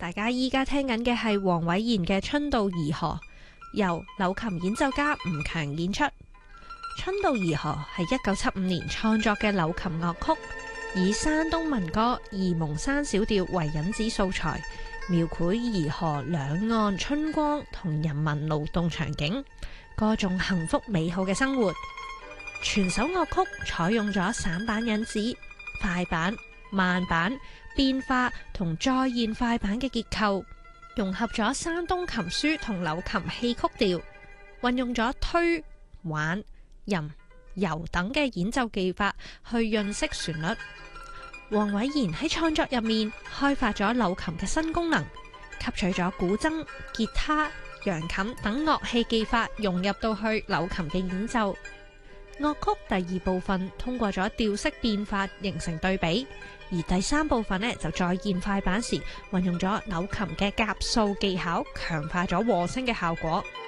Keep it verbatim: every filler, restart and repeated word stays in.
大家依家聽緊嘅係黃偉賢嘅《春到怡河》，由柳琴演奏家吳強演出。《春到怡河》係一九七五年創作嘅柳琴樂曲，以山東民歌《沂蒙山小調》為引子素材，描繪怡河兩岸春光同人民勞動場景，歌頌幸福美好嘅生活。全首樂曲採用咗散板引子、快板、慢板、變化同再現快板嘅結構，融合咗山東琴書同柳琴戲曲調，運用咗推、挽、吟、游等嘅演奏技法去潤色旋律。黃偉賢喺創作入面開發咗柳琴嘅新功能，吸取咗古箏、吉他、揚琴等樂器技法融入到去柳琴嘅演奏。樂曲第二部分通過咗調式變化形成對比，而第三部分呢就再現快板時運用咗柳琴嘅夾數技巧，強化咗和聲嘅效果。